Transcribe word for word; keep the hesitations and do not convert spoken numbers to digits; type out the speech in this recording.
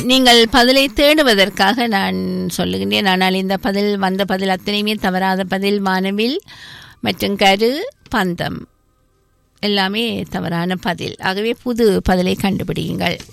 நீங்கள் பதிலை தேடுவதற்காக நான் சொல்லுகின்றேன். ஆனால் இந்த பதில் வந்த பதில் அத்தனையுமே தவறாத பதில். வானவில் மற்றும் கரு பந்தம் எல்லாமே தவறான பதில். ஆகவே புது பதிலை கண்டுபிடியுங்கள்.